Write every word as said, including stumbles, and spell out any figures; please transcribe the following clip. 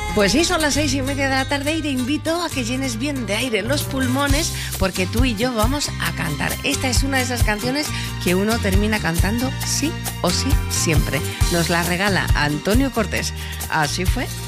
Pues sí, son las seis y media de la tarde y te invito a que llenes bien de aire los pulmones porque tú y yo vamos a cantar. Esta es una de esas canciones que uno termina cantando sí o sí siempre. Nos la regala Antonio Cortés. Así fue.